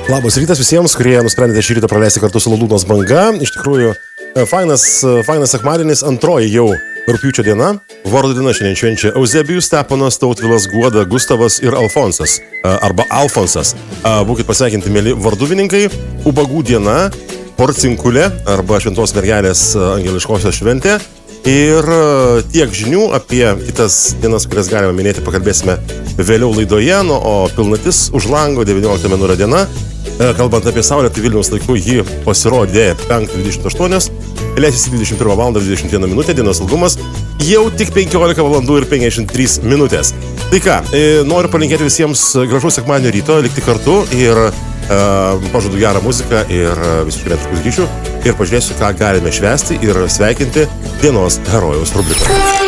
Labas rytas visiems, kurie nusprendėte šį rytą praleisti kartu su Ladūnos banga. Iš tikrųjų, fainas sekmadienis, antroji jau rugpjūčio diena. Vardų diena šiandien švenčia Euzebijus, Steponas, Tautvilas, Guoda, Gustavas ir Alfonsas. Arba Alfonsas. Būkit pasveikinti, mėly varduvininkai. Ubagų diena, Porcinkulė arba Šventos mergelės angeliškosios šventė. Ir tiek žinių apie kitas dienas, kurias galime minėti, pakalbėsime vėliau laidoje. O pilnatis už lango 19 mėnulio diena. Kalbant apie Saulę, tai Vilniaus laiku ji pasirodė 5:28, leisėsi 21 val. 21 minutė, dienos ilgumas jau tik 15 valandų ir 53 minutės. Tai ką, noriu palinkėti visiems gražaus sekmadienio ryto, likti kartu ir pažadu gerą muziką ir visiškai netrukus grįšiu ir pažiūrėsiu, ką galime švęsti ir sveikinti dienos herojaus rubriką.